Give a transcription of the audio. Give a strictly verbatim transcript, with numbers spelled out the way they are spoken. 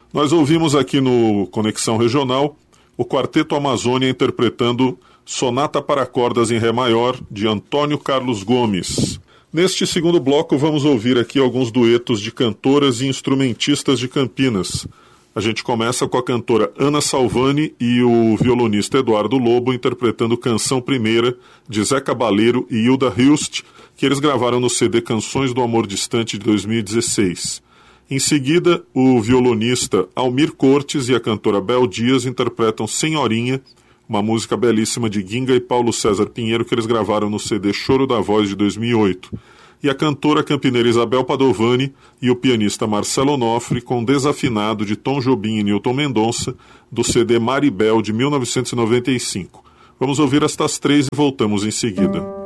Nós ouvimos aqui no Conexão Regional o Quarteto Amazônia interpretando Sonata para Cordas em Ré Maior, de Antônio Carlos Gomes. Neste segundo bloco vamos ouvir aqui alguns duetos de cantoras e instrumentistas de Campinas. A gente começa com a cantora Ana Salvani e o violonista Eduardo Lobo interpretando Canção Primeira, de Zé Cabaleiro e Hilda Hilst, que eles gravaram no C D Canções do Amor Distante de dois mil e dezesseis. Em seguida, o violonista Almir Cortes e a cantora Bel Dias interpretam Senhorinha, uma música belíssima de Ginga e Paulo César Pinheiro que eles gravaram no C D Choro da Voz de dois mil e oito. E a cantora campineira Isabel Padovani e o pianista Marcelo Onofre com Desafinado de Tom Jobim e Newton Mendonça, do C D Maribel de mil novecentos e noventa e cinco. Vamos ouvir estas três e voltamos em seguida.